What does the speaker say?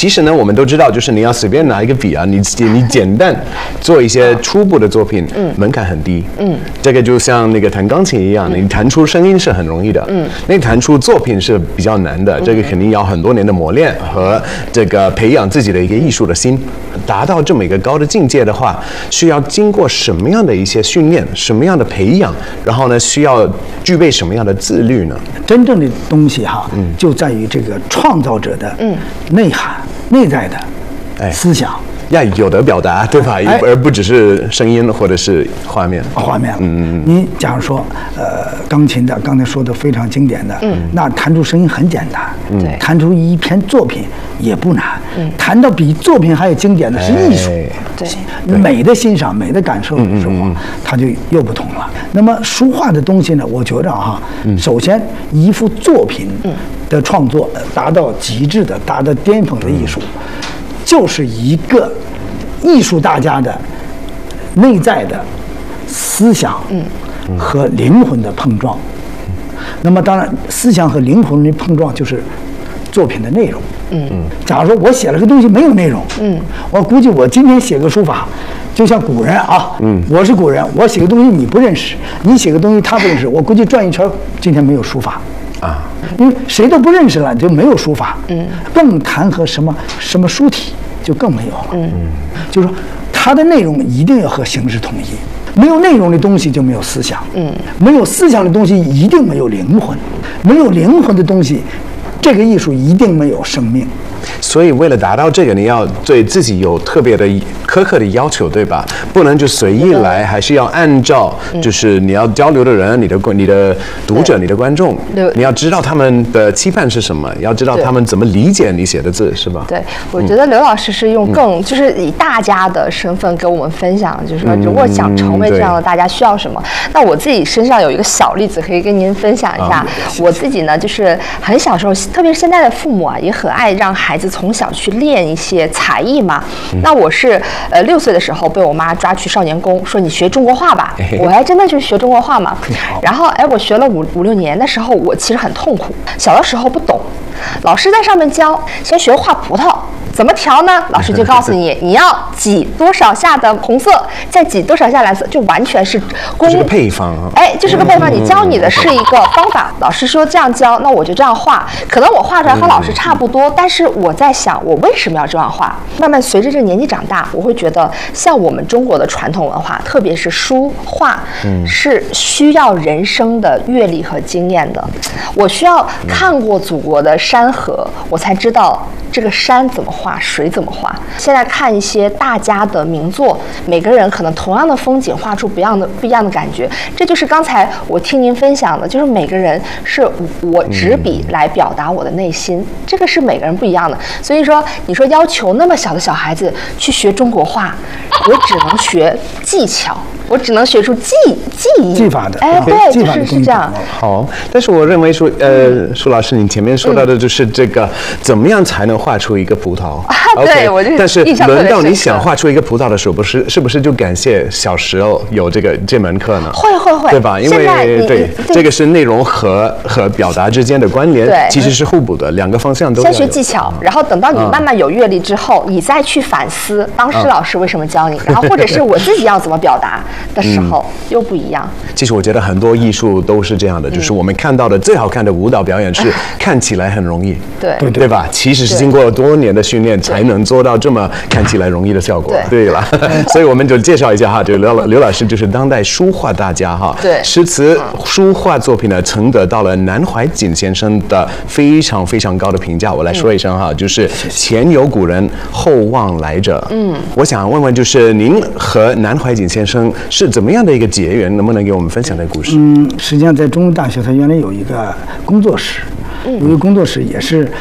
其实呢，我们都知道，就是你要随便拿一个笔啊，你简单做一些初步的作品，门槛很低。这个就像那个弹钢琴一样，你弹出声音是很容易的，那弹出作品是比较难的。这个肯定要很多年的磨练和这个培养自己的一个艺术的心，达到这么一个高的境界的话，需要经过什么样的一些训练，什么样的培养，然后呢，需要具备什么样的自律呢？ 真正的东西哈，就在于这个创造者的内涵、内在的思想。 要有的表达，对吧？而不只是声音或者是画面。你假如说，钢琴的刚才说的非常经典的，那弹出声音很简单，弹出一篇作品也不难，弹到比作品还有经典的是艺术，美的欣赏、美的感受的时候，它就又不同了。那么书画的东西呢，我觉着哈，首先一幅作品的创作达到极致的、达到巅峰的艺术。就是一个艺术大家的内在的思想和灵魂的碰撞。那么当然，思想和灵魂的碰撞就是作品的内容。假如说我写了个东西没有内容，我估计我今天写个书法，就像古人啊，我是古人，我写个东西你不认识，你写个东西他不认识，我估计转一圈今天没有书法。因为谁都不认识了，就没有书法，更谈和什么书体就更没有了。就是说，它的内容一定要和形式统一，没有内容的东西就没有思想，没有思想的东西一定没有灵魂，没有灵魂的东西，这个艺术一定没有生命。所以为了达到这个，你要对自己有特别的苛刻的要求，对吧？不能就随意来，还是要按照就是你要交流的人、你的读者、你的观众，你要知道他们的期盼是什么，要知道他们怎么理解你写的字，是吧？ 对，我觉得刘老师是用就是以大家的身份给我们分享，就是说如果想成为这样的大家需要什么。那我自己身上有一个小例子可以跟您分享一下。我自己呢，就是很小时候，特别是现在的父母啊，也很爱让孩子从小去练一些才艺嘛。那我是6岁的时候被我妈抓去少年宫，说你学中国画吧。我还真的就是学中国画嘛。然后我学了5、6年，那时候我其实很痛苦。小的时候不懂，老师在上面教，先学画葡萄。怎么调呢？老师就告诉你，你要挤多少下的红色，再挤多少下蓝色，就完全是这个配方啊。 就是个配方，你教你的是一个方法。老师说这样教，那我就这样画。可能我画出来和老师差不多，但是我在想，我为什么要这样画？慢慢随着这个年纪长大，我会觉得，像我们中国的传统文化，特别是书画，是需要人生的阅历和经验的。我需要看过祖国的山河，我才知道这个山怎么画，水怎么画。现在看一些大家的名作，每个人可能同样的风景画出不一样的感觉。这就是刚才我听您分享的，就是每个人是我执笔来表达我的内心，这个是每个人不一样的。所以说，你说要求那么小的小孩子去学中国画，我只能学技巧，我只能学出技法的。 对，就是这样。 好，但是我认为说，舒老师，你前面说到的就是这个，怎么样才能画出一个葡萄？ 对，我就但是轮到你想画出一个葡萄的时候，是不是就感谢小时候有这门课呢？ 会， 对吧？因为这个是内容和表达之间的关联，其实是互补的，两个方向都要有。 先学技巧，然后等到你慢慢有阅历之后，你再去反思当时老师为什么教你，然后或者是我自己要怎么表达的时候又不一样。 其实我觉得很多艺术都是这样的，就是我们看到的最好看的舞蹈表演是看起来很容易，对吧？其实是经过多年的训练才能做到这么看起来容易的效果。对了，所以我们就介绍一下哈，就刘老师就是当代书画大家哈，诗词书画作品呢曾得到了南怀瑾先生的非常非常高的评价。我来说一声哈，就是前有古人，后望来者。我想问问，就是您和南怀瑾先生是怎么样的一个结缘？能不能给我们分享这个故事？ 实际上在中文大学，它原来有一个工作室。有一个工作室也是